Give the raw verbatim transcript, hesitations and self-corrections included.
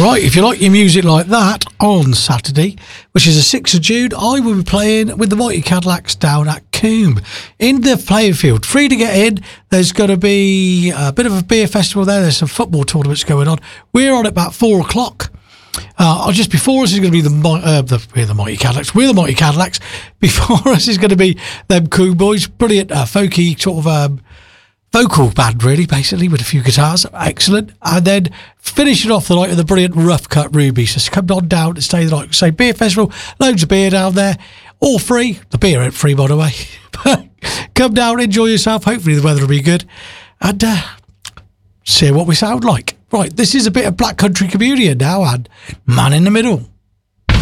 Right, if you like your music like that, on Saturday, which is the sixth of June, I will be playing with the Mighty Cadillacs down at Coombe in the playing field. Free to get in. There's going to be a bit of a beer festival there. There's some football tournaments going on. We're on at about four o'clock. Uh, just before us is going to be the, uh, the we're the Mighty Cadillacs. We're the Mighty Cadillacs. Before us is going to be them Coombe boys. Brilliant, uh, folky sort of um, vocal band, really, basically, with a few guitars. Excellent. And then finishing off the night with the brilliant Rough Cut Rubies. So come on down to stay the night. Say beer festival, loads of beer down there, all free. The beer ain't free, by the way. Come down, enjoy yourself. Hopefully the weather will be good, and uh, see what we sound like. Right, this is a bit of Black Country Communion now, and Man in the Middle.